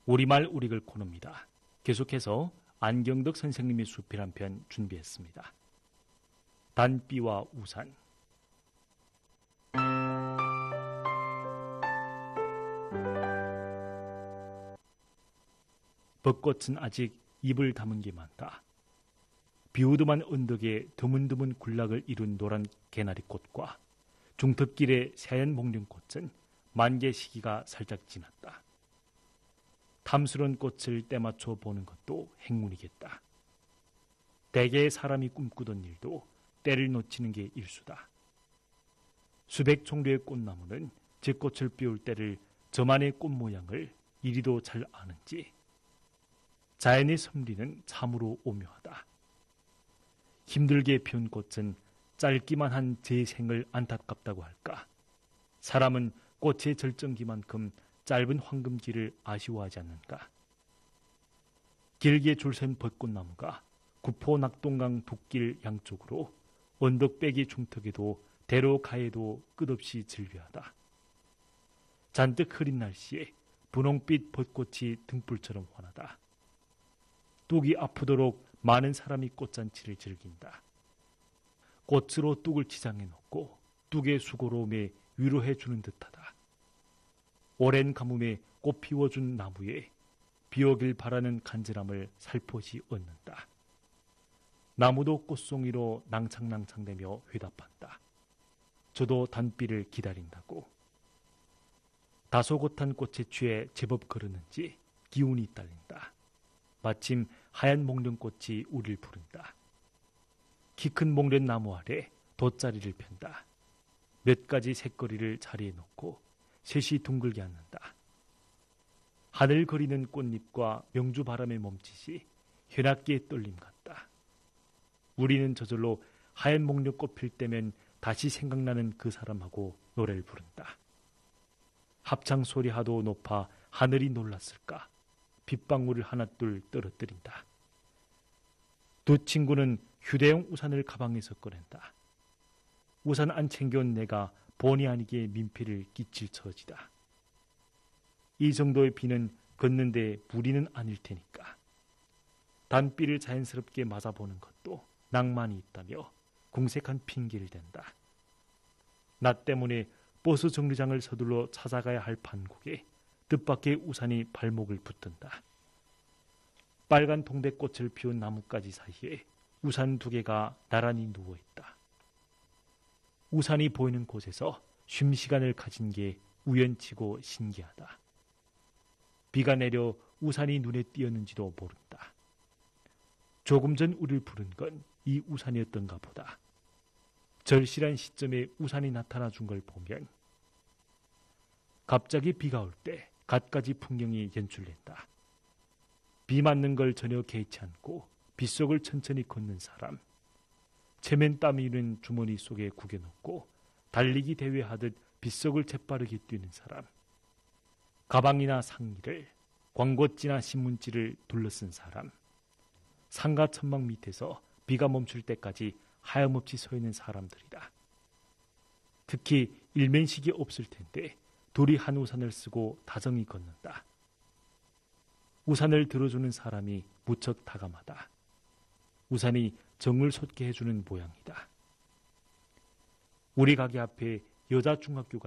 우리말 우리글 코너입니다. 계속해서 안경덕 선생님이 수필한 편 준비했습니다. 단비와 우산. 벚꽃은 아직 잎을 담은 게 많다. 비우드만 언덕에 드문드문 군락을 이룬 노란 개나리꽃과 중턱길의 새하얀 목련꽃은 만개 시기가 살짝 지났다. 탐스러운 꽃을 때맞춰 보는 것도 행운이겠다. 대개의 사람이 꿈꾸던 일도 때를 놓치는 게 일수다. 수백 종류의 꽃나무는 제 꽃을 피울 때를 저만의 꽃 모양을 이리도 잘 아는지 자연의 섭리는 참으로 오묘하다. 힘들게 피운 꽃은 짧기만 한 제 생을 안타깝다고 할까? 사람은 꽃의 절정기만큼 짧은 황금길을 아쉬워하지 않는가? 길게 줄선 벚꽃나무가 구포 낙동강 둑길 양쪽으로 언덕배기 중턱에도 대로 가에도 끝없이 즐비하다. 잔뜩 흐린 날씨에 분홍빛 벚꽃이 등불처럼 환하다. 뚝이 아프도록 많은 사람이 꽃잔치를 즐긴다. 꽃으로 뚝을 치장해 놓고 뚝의 수고로움에 위로해 주는 듯하다. 오랜 가뭄에 꽃 피워준 나무에 비오길 바라는 간절함을 살포시 얻는다. 나무도 꽃송이로 낭창낭창대며 회답한다. 저도 단비를 기다린다고. 다소곳한 꽃에 취해 제법 거르는지 기운이 딸린다. 마침 하얀 목련꽃이 우리를 부른다. 키 큰 목련나무 아래 돗자리를 편다. 몇 가지 색거리를 자리에 놓고 셋이 둥글게 앉는다. 하늘 거리는 꽃잎과 명주 바람의 몸짓이 현악기의 떨림 같다. 우리는 저절로 하얀 목련꽃 필 때면 다시 생각나는 그 사람하고 노래를 부른다. 합창 소리 하도 높아 하늘이 놀랐을까? 빗방울을 하나둘 떨어뜨린다. 두 친구는 휴대용 우산을 가방에서 꺼낸다. 우산 안 챙겨온 내가 본의 아니게 민폐를 끼칠 처지다. 이 정도의 비는 걷는데 무리는 아닐 테니까. 단비를 자연스럽게 맞아보는 것도 낭만이 있다며 궁색한 핑계를 댄다. 나 때문에 버스 정류장을 서둘러 찾아가야 할 판국에 뜻밖의 우산이 발목을 붙든다. 빨간 동백꽃을 피운 나뭇가지 사이에 우산 두 개가 나란히 누워있다. 우산이 보이는 곳에서 쉼시간을 가진 게 우연치고 신기하다. 비가 내려 우산이 눈에 띄었는지도 모른다. 조금 전 우리를 부른 건 이 우산이었던가 보다. 절실한 시점에 우산이 나타나 준 걸 보면 갑자기 비가 올 때 갖가지 풍경이 연출된다. 비 맞는 걸 전혀 개의치 않고 빗속을 천천히 걷는 사람, 체면 땀이는 주머니 속에 구겨놓고 달리기 대회하듯 빗속을 재빠르게 뛰는 사람, 가방이나 상의를 광고지나 신문지를 둘러쓴 사람, 상가 천막 밑에서 비가 멈출 때까지 하염없이 서 있는 사람들이다. 특히 일면식이 없을 텐데 둘이 한 우산을 쓰고 다정히 걷는다. 우산을 들어주는 사람이 무척 다감하다. 우산이 정을 솟게 해주는 모양이다. 우리 가게 앞에 여자 중학교가